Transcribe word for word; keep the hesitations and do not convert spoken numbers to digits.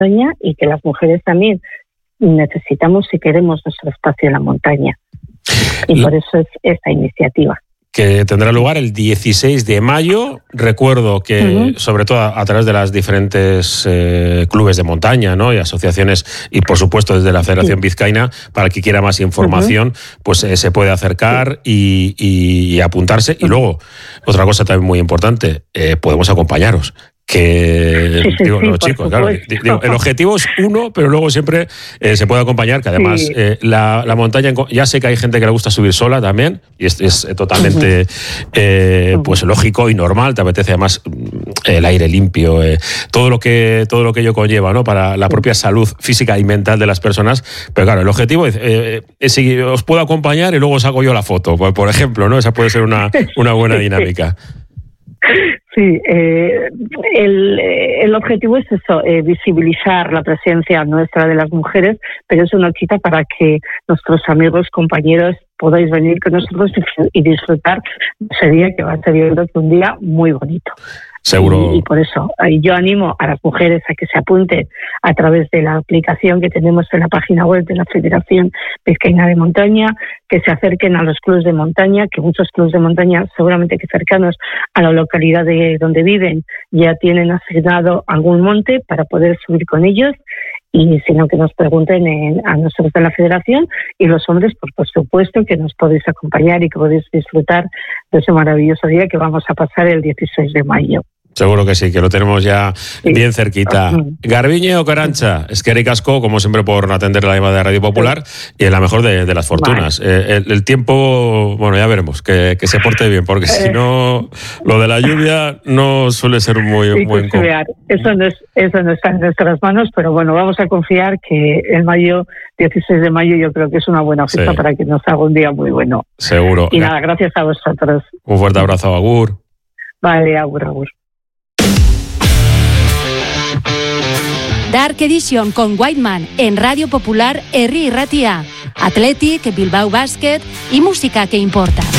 montaña y que las mujeres también necesitamos si queremos nuestro espacio en la montaña. Y por eso es esta iniciativa. Que tendrá lugar el dieciséis de mayo. Recuerdo que, uh-huh. sobre todo a, a través de las diferentes eh, clubes de montaña, ¿no?, y asociaciones, y por supuesto desde la Federación sí. Vizcaína, para el que quiera más información, uh-huh. pues eh, se puede acercar sí. y, y, y apuntarse. Uh-huh. Y luego, otra cosa también muy importante, eh, podemos acompañaros. Que sí, sí, digo, sí, los chicos, claro, digo, el objetivo es uno, pero luego siempre eh, se puede acompañar, que además sí. eh, la, la montaña, ya sé que hay gente que le gusta subir sola también, y es, es totalmente uh-huh. eh, pues lógico y normal, te apetece además el aire limpio, eh, todo lo que todo lo que ello conlleva, ¿no?, para la propia salud física y mental de las personas. Pero claro, el objetivo es, eh, es si os puedo acompañar y luego os hago yo la foto, por, por ejemplo, ¿no? Esa puede ser una, una buena dinámica. Sí, eh, el, el objetivo es eso, eh, visibilizar la presencia nuestra de las mujeres, pero eso no quita para que nuestros amigos, compañeros, podáis venir con nosotros y disfrutar ese día, que va a ser, yo creo, que un día muy bonito. Seguro. Y, y por eso yo animo a las mujeres a que se apunten a través de la aplicación que tenemos en la página web de la Federación Vizcaína de Montaña, que se acerquen a los clubes de montaña, que muchos clubes de montaña, seguramente que cercanos a la localidad de donde viven, ya tienen asignado algún monte para poder subir con ellos. Y si no, que nos pregunten en, a nosotros de la Federación, y los hombres, pues por supuesto que nos podéis acompañar y que podéis disfrutar de ese maravilloso día que vamos a pasar el dieciséis de mayo. Seguro que sí, que lo tenemos ya sí. bien cerquita. Uh-huh. Garbiñe o Carancha, eskerrik asko, como siempre, por atender la llamada de Radio Popular sí. y en la mejor de, de las fortunas. Vale. Eh, el, el tiempo, bueno, ya veremos, que, que se porte bien, porque si no, lo de la lluvia no suele ser muy sí, buen com- eso no es Eso no está en nuestras manos, pero bueno, vamos a confiar que el mayo, dieciséis de mayo, yo creo que es una buena fiesta sí. para que nos haga un día muy bueno. Seguro. Y nada, gracias a vosotros. Un fuerte abrazo, agur. Vale, agur, agur. Dark Edition con Whiteman en Radio Popular Herri Irratia. Athletic, Bilbao Basket y música que importa.